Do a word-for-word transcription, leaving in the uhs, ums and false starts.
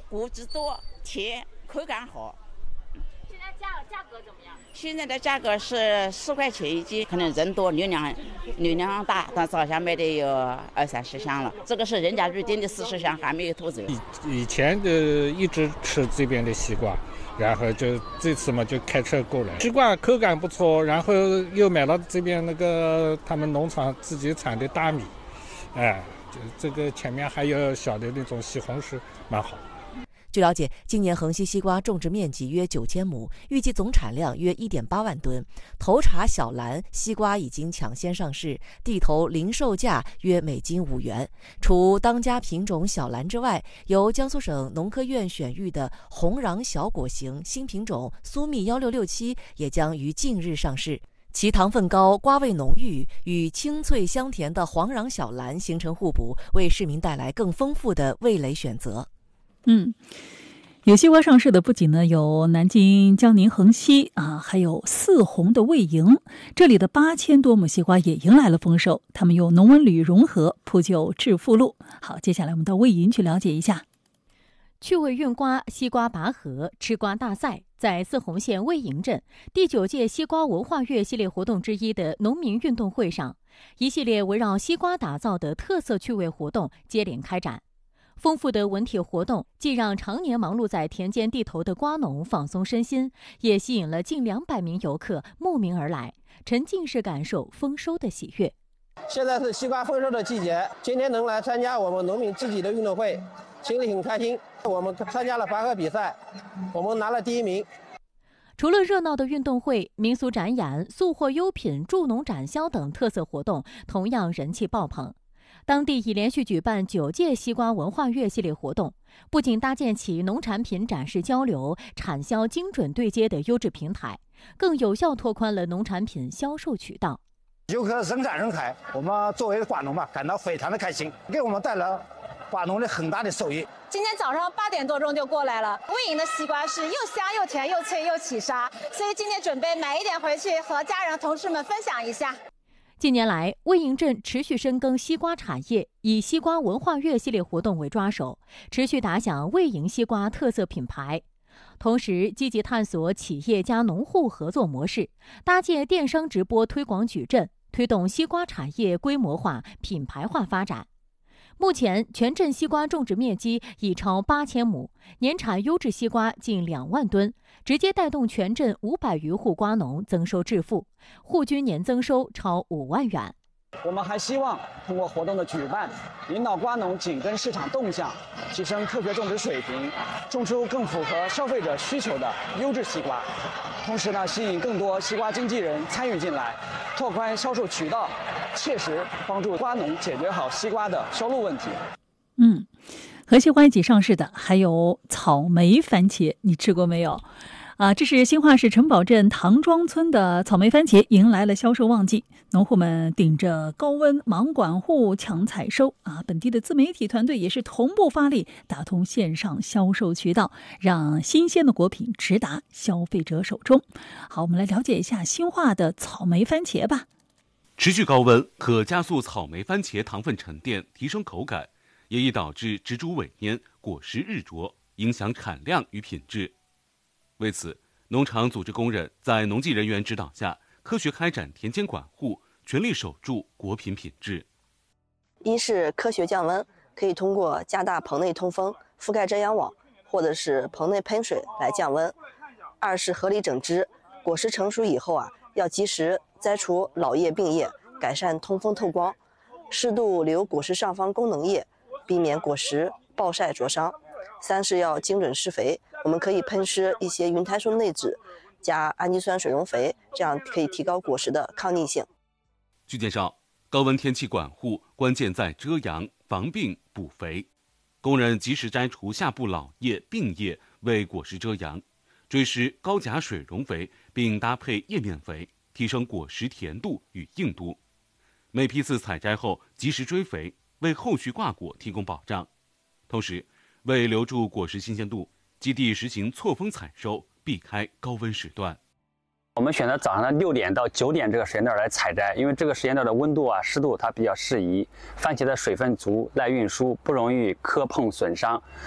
果汁多，甜，口感好。 现在价价格怎么样？ 现在的价格是十块钱一斤，可能人多流量流量大，但是好像卖的有二三十箱了。这个是人家预定的四十箱，还没有拖走。 以以前的一直吃这边的西瓜，然后就这次嘛就开车过来。西瓜口感不错，然后又买了这边那个他们农场自己产的大米，哎，这个前面还有小的那种西红柿，蛮好。 据了解，今年横溪西瓜种植面积约九千亩，预计总产量约 一点八万吨。头茬小蓝西瓜已经抢先上市，地头零售价约每斤五元。除当家品种小蓝之外，由江苏省农科院选育的红瓤小果型新品种苏蜜一六六七也将于近日上市。其糖分高、瓜味浓郁，与清脆香甜的黄瓤小蓝形成互补，为市民带来更丰富的味蕾选择。 嗯，有西瓜上市的不仅呢有南京江宁横溪啊，还有四红的魏营，这里的八千多亩西瓜也迎来了丰收。他们用农文旅融合，铺就致富路。好，接下来我们到魏营去了解一下。 趣味运瓜西瓜拔河吃瓜大赛在泗洪县魏营镇第九届西瓜文化月系列活动之一的农民运动会上，一系列围绕西瓜打造的特色趣味活动接连开展。丰富的文体活动既让常年忙碌在田间地头的瓜农放松身心，也吸引了近两百名游客慕名而来，沉浸式感受丰收的喜悦。 现在是西瓜丰收的季节，今天能来参加我们农民自己的运动会，心里很开心。我们参加了拔河比赛，我们拿了第一名。 除了热闹的运动会、民俗展演、速货优品、助农展销等特色活动，同样人气爆棚。当地已连续举办九届西瓜文化月系列活动，不仅搭建起农产品展示交流、产销精准对接的优质平台，更有效拓宽了农产品销售渠道。 游客人山人海，我们作为瓜农吧，感到非常的开心，给我们带来瓜农的很大的收益。 今天早上八点多钟就过来了。魏营的西瓜是又香又甜又脆又起沙，所以今天准备买一点回去和家人同事们分享一下。 近年来，魏营镇持续深耕西瓜产业，以西瓜文化月系列活动为抓手，持续打响魏营西瓜特色品牌。同时，积极探索企业加农户合作模式，搭建电商直播推广矩阵，推动西瓜产业规模化、品牌化发展。目前，全镇西瓜种植面积已超八千亩，年产优质西瓜近两万吨，直接带动全镇五百余户瓜农增收致富，户均年增收超五万元。 我们还希望通过活动的举办，引导瓜农紧跟市场动向，提升科学种植水平，种出更符合消费者需求的优质西瓜。同时呢，吸引更多西瓜经纪人参与进来，拓宽销售渠道，切实帮助瓜农解决好西瓜的销路问题。 嗯，和西瓜一起上市的还有草莓番茄，你吃过没有？啊，这是新化市城堡镇唐庄村的草莓番茄迎来了销售旺季，农户们顶着高温忙管护抢采收啊！本地的自媒体团队也是同步发力，打通线上销售渠道，让新鲜的果品直达消费者手中。好，我们来了解一下新化的草莓番茄吧。 持续高温可加速草莓番茄糖分沉淀，提升口感，也易导致植株萎蔫、果实日灼，影响产量与品质。为此，农场组织工人在农技人员指导下，科学开展田间管护，全力守住果品品质。 一是科学降温，可以通过加大棚内通风、覆盖遮阳网，或者是棚内喷水来降温；二是合理整枝，果实成熟以后啊，要及时摘除老叶病叶，改善通风透光，适度留果实上方功能叶，避免果实暴晒灼伤。三是要精准施肥，我们可以喷施一些云台松内酯加氨基酸水溶肥，这样可以提高果实的抗逆性。 据介绍，高温天气管护关键在遮阳、防病、补肥。工人及时摘除下部老叶、病叶，为果实遮阳；追施高钾水溶肥，并搭配叶面肥，提升果实甜度与硬度。每批次采摘后及时追肥，为后续挂果提供保障。同时，为留住果实新鲜度，基地实行错峰采收，避开高温时段。 我们选择早上的六点到九点这个时间段来采摘，因为这个时间段的温度啊、湿度它比较适宜，番茄的水分足，耐运输，不容易磕碰损伤。